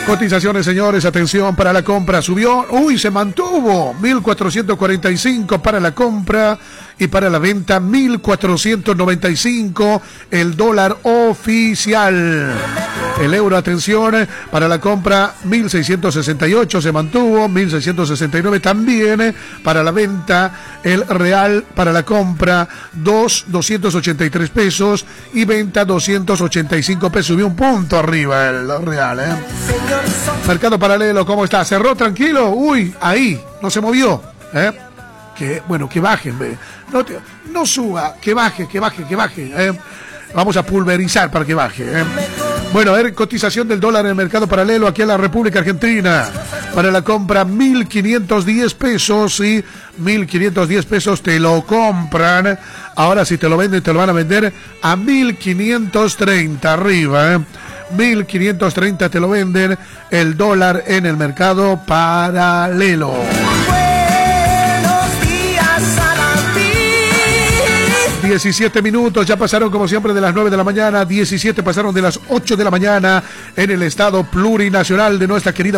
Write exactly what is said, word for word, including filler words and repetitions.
Cotizaciones, señores, atención, para la compra subió, uy, se mantuvo, mil cuatrocientos cuarenta y cinco para la compra y para la venta mil cuatrocientos noventa y cinco el dólar oficial. El euro, atención, para la compra mil seiscientos sesenta y ocho se mantuvo, mil seiscientos sesenta y nueve también, para la venta el real para la compra dos doscientos ochenta y tres pesos y venta doscientos ochenta y cinco pesos, subió un punto arriba el real, ¿eh? Mercado paralelo, ¿cómo está? ¿Cerró tranquilo? Uy, ahí, no se movió, ¿eh? Que, bueno, que bajen, no, te, no suba, que baje, que baje, que baje, ¿eh? Vamos a pulverizar para que baje, ¿eh? Bueno, a ver, cotización del dólar en el mercado paralelo aquí en la República Argentina. Para la compra, mil quinientos diez pesos, y mil quinientos diez pesos te lo compran. Ahora si te lo venden, te lo van a vender a mil quinientos treinta arriba, ¿eh? mil quinientos treinta te lo venden el dólar en el mercado paralelo. diecisiete minutos, ya pasaron como siempre de las nueve de la mañana, diecisiete pasaron de las ocho de la mañana en el estado plurinacional de nuestra querida